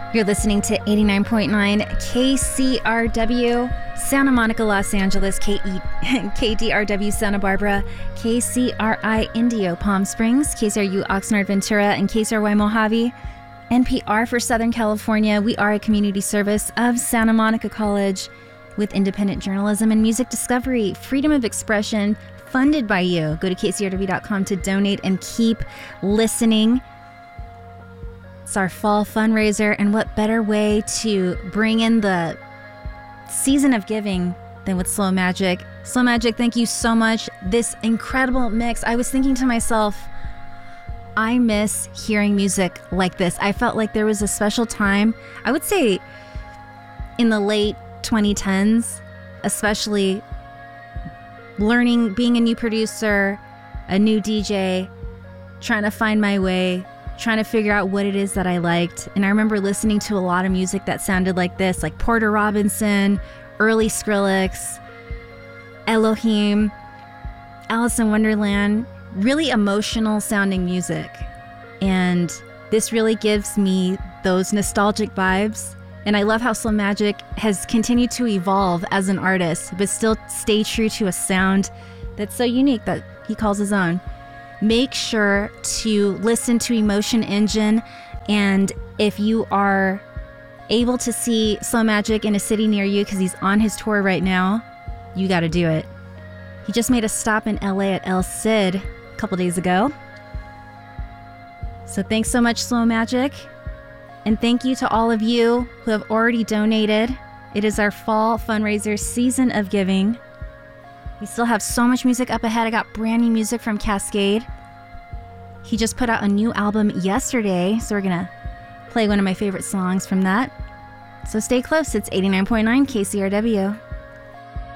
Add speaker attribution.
Speaker 1: You're listening to 89.9 KCRW, Santa Monica, Los Angeles, KDRW, Santa Barbara, KCRI, Indio, Palm Springs, KCRU, Oxnard, Ventura, and KCRY, Mojave, NPR for Southern California. We are a community service of Santa Monica College with independent journalism and music discovery, freedom of expression, funded by you. Go to kcrw.com to donate and keep listening. It's our fall fundraiser, and what better way to bring in the season of giving than with Slow Magic. Slow Magic, thank you so much. This incredible mix. I was thinking to myself, I miss hearing music like this. I felt like there was a special time, I would say in the late 2010s, especially learning, being a new producer, a new DJ, trying to find my way, trying to figure out what it is that I liked. And I remember listening to a lot of music that sounded like this, like Porter Robinson, early Skrillex, Elohim, Alice in Wonderland, really emotional sounding music. And this really gives me those nostalgic vibes. And I love how Slow Magic has continued to evolve as an artist, but still stay true to a sound that's so unique that he calls his own. Make sure to listen to Emotion Engine, and if you are able to see Slow Magic in a city near you, because he's on his tour right now, you got to do it. He just made a stop in LA at El Cid a couple days ago. So thanks so much, Slow Magic. And thank you to all of you who have already donated. It is our fall fundraiser season of giving. We still have so much music up ahead. I got brand new music from Cascade. He just put out a new album yesterday, so we're going to play one of my favorite songs from that. So stay close. It's 89.9 KCRW.